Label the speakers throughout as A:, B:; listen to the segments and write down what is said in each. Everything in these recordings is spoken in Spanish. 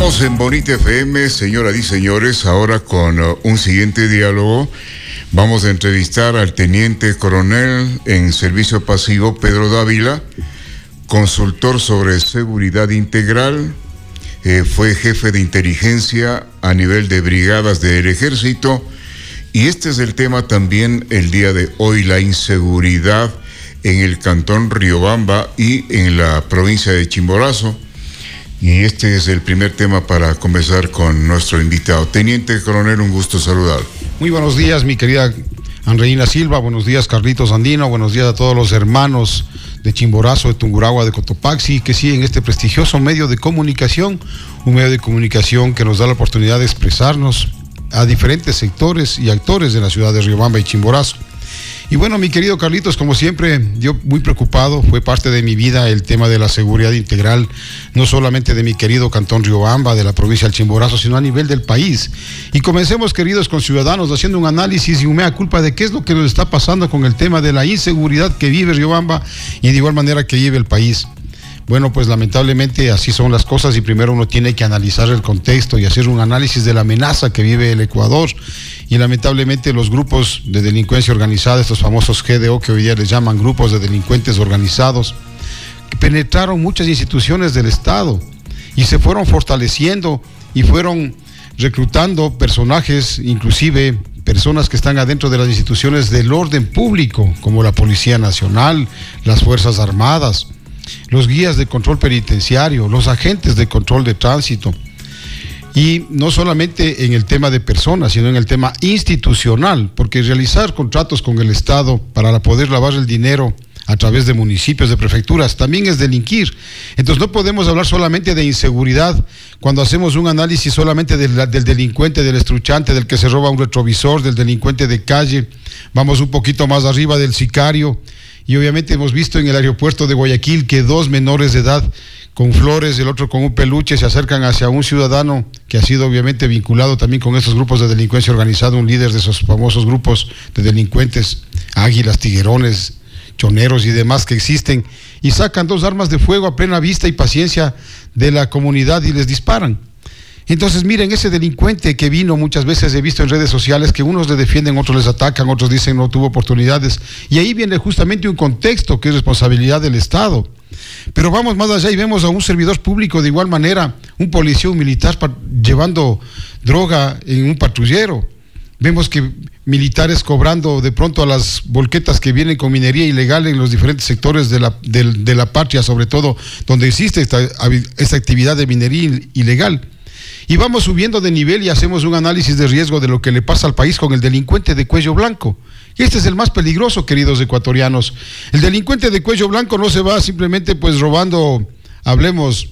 A: Estamos en Bonita FM, señoras y señores, ahora con un siguiente diálogo. Vamos a entrevistar al teniente coronel en servicio pasivo, Pedro Dávila, consultor sobre seguridad integral, fue jefe de inteligencia a nivel de brigadas del ejército, y este es el tema también el día de hoy, la inseguridad en el cantón Riobamba y en la provincia de Chimborazo. Y este es el primer tema para conversar con nuestro invitado. Teniente coronel, un gusto saludar.
B: Muy buenos días, mi querida Andreina Silva, buenos días, Carlitos Andino, buenos días a todos los hermanos de Chimborazo, de Tungurahua, de Cotopaxi, que siguen este prestigioso medio de comunicación, un medio de comunicación que nos da la oportunidad de expresarnos a diferentes sectores y actores de la ciudad de Riobamba y Chimborazo. Y bueno, mi querido Carlitos, como siempre, yo muy preocupado, fue parte de mi vida el tema de la seguridad integral, no solamente de mi querido cantón Riobamba, de la provincia del Chimborazo, sino a nivel del país. Y comencemos, queridos conciudadanos, haciendo un análisis y un mea culpa de qué es lo que nos está pasando con el tema de la inseguridad que vive Riobamba y de igual manera que vive el país. Bueno, pues lamentablemente así son las cosas y primero uno tiene que analizar el contexto y hacer un análisis de la amenaza que vive el Ecuador y lamentablemente los grupos de delincuencia organizada, estos famosos GDO que hoy día les llaman grupos de delincuentes organizados, que penetraron muchas instituciones del Estado y se fueron fortaleciendo y fueron reclutando personajes, inclusive personas que están adentro de las instituciones del orden público, como la Policía Nacional, las Fuerzas Armadas, los guías de control penitenciario, los agentes de control de tránsito, y no solamente en el tema de personas, sino en el tema institucional, porque realizar contratos con el Estado para poder lavar el dinero a través de municipios, de prefecturas, también es delinquir. Entonces no podemos hablar solamente de inseguridad cuando hacemos un análisis solamente del delincuente, del estruchante, del que se roba un retrovisor, del delincuente de calle, vamos un poquito más arriba del sicario. Y obviamente hemos visto en el aeropuerto de Guayaquil que dos menores de edad con flores, el otro con un peluche, se acercan hacia un ciudadano que ha sido obviamente vinculado también con estos grupos de delincuencia organizada, un líder de esos famosos grupos de delincuentes, águilas, tiguerones, choneros y demás que existen, y sacan dos armas de fuego a plena vista y paciencia de la comunidad y les disparan. Entonces miren, ese delincuente que vino, muchas veces he visto en redes sociales que unos le defienden, otros les atacan, otros dicen no tuvo oportunidades, y ahí viene justamente un contexto que es responsabilidad del Estado. Pero vamos más allá y vemos a un servidor público de igual manera, un policía, un militar llevando droga en un patrullero. Vemos que militares cobrando de pronto a las volquetas que vienen con minería ilegal en los diferentes sectores de la patria, sobre todo donde existe esta actividad de minería ilegal. Y vamos subiendo de nivel y hacemos un análisis de riesgo de lo que le pasa al país con el delincuente de cuello blanco. Este es el más peligroso, queridos ecuatorianos. El delincuente de cuello blanco no se va simplemente pues robando, hablemos,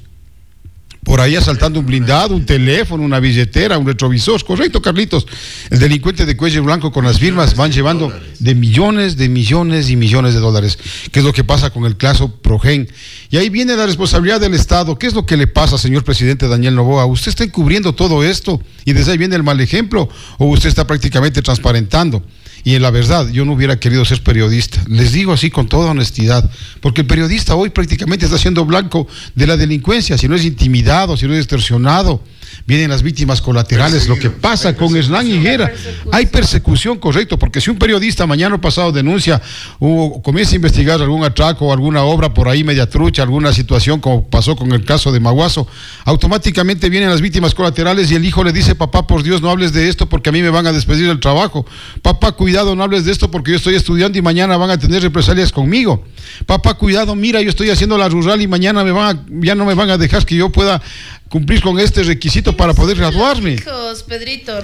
B: por ahí asaltando un blindado, un teléfono, una billetera, un retrovisor. Correcto, Carlitos. El delincuente de cuello blanco con las firmas van llevando de millones y millones de dólares. ¿Qué es lo que pasa con el caso Progen? Y ahí viene la responsabilidad del Estado. ¿Qué es lo que le pasa, señor presidente Daniel Noboa? ¿Usted está encubriendo todo esto y desde ahí viene el mal ejemplo o usted está prácticamente transparentando? Y en la verdad, yo no hubiera querido ser periodista. Les digo así con toda honestidad, porque el periodista hoy prácticamente está siendo blanco de la delincuencia, si no es intimidado, si no es extorsionado. Vienen las víctimas colaterales, lo que pasa con Hernán Higuera. Hay persecución, correcto, porque si un periodista mañana pasado denuncia o comienza a investigar algún atraco o alguna obra por ahí media trucha, alguna situación como pasó con el caso de Maguazo, automáticamente vienen las víctimas colaterales y el hijo le dice: papá, por Dios, no hables de esto porque a mí me van a despedir del trabajo. Papá, cuidado, no hables de esto porque yo estoy estudiando y mañana van a tener represalias conmigo. Papá, cuidado, mira, yo estoy haciendo la rural y mañana ya no me van a dejar que yo pueda cumplir con este requisito para poder graduarme.
C: Hijos, Pedrito.